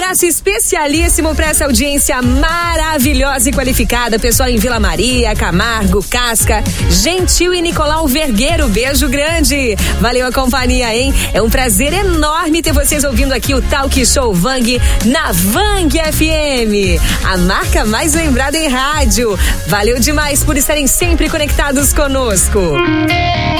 abraço especialíssimo para essa audiência maravilhosa e qualificada. Pessoal em Vila Maria, Camargo, Casca, Gentil e Nicolau Vergueiro. Beijo grande. Valeu a companhia, hein? É um prazer enorme ter vocês ouvindo aqui o Talk Show Vang na Vang FM, a marca mais lembrada em rádio. Valeu demais por estarem sempre conectados conosco.